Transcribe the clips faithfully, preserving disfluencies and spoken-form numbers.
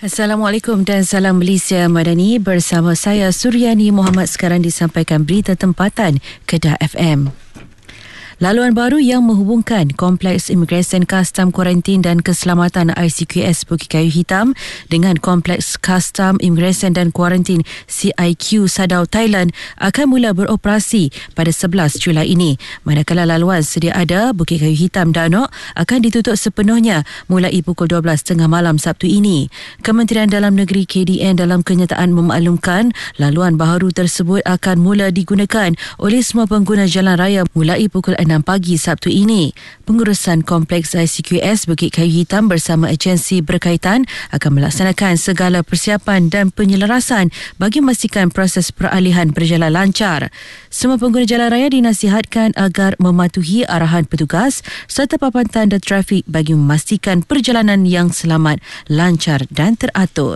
Assalamualaikum dan salam Malaysia Madani, bersama saya Suryani Muhammad. Sekarang disampaikan berita tempatan Kedah F M. Laluan baru yang menghubungkan Kompleks Imigresen Kastam Kuarantin dan Keselamatan I C Q S Bukit Kayu Hitam dengan Kompleks Kastam Imigresen dan Kuarantin C I Q Sadau Thailand akan mula beroperasi pada sebelas Julai ini. Manakala laluan sedia ada Bukit Kayu Hitam Danok akan ditutup sepenuhnya mulai pukul dua belas tiga puluh malam Sabtu ini. Kementerian Dalam Negeri K D N dalam kenyataan memaklumkan laluan baharu tersebut akan mula digunakan oleh semua pengguna jalan raya mulai pukul enam pagi Sabtu ini. Pengurusan Kompleks I C Q S Bukit Kayu Hitam bersama agensi berkaitan akan melaksanakan segala persiapan dan penyelarasan bagi memastikan proses peralihan berjalan lancar. Semua pengguna jalan raya dinasihatkan agar mematuhi arahan petugas serta papan tanda trafik bagi memastikan perjalanan yang selamat, lancar dan teratur.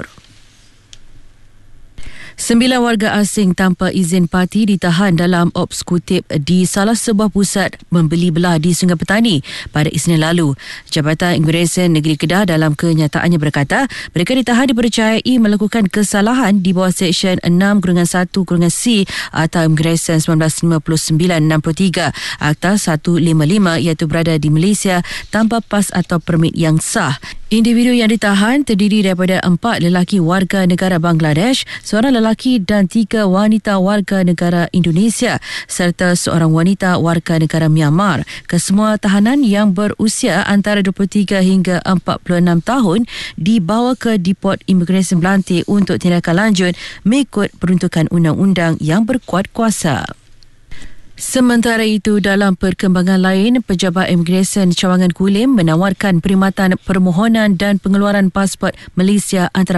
Sembilan warga asing tanpa izin parti ditahan dalam ops kutip di salah sebuah pusat membeli belah di Sungai Petani pada Isnin lalu. Jabatan Imigresen Negeri Kedah dalam kenyataannya berkata mereka ditahan dipercayai melakukan kesalahan di bawah Seksyen enam satu C Akta Imigresen seribu sembilan ratus lima puluh sembilan enam puluh tiga Akta seratus lima puluh lima iaitu berada di Malaysia tanpa pas atau permit yang sah. Individu yang ditahan terdiri daripada empat lelaki warga negara Bangladesh, seorang lelaki dan tiga wanita warga negara Indonesia serta seorang wanita warga negara Myanmar. Kesemua tahanan yang berusia antara dua puluh tiga hingga empat puluh enam tahun dibawa ke Depot Imigresen Belantik untuk tindakan lanjut mengikut peruntukan undang-undang yang berkuat kuasa. Sementara itu, dalam perkembangan lain, Pejabat Imigresen Cawangan Kulim menawarkan perkhidmatan permohonan dan pengeluaran pasport Malaysia antara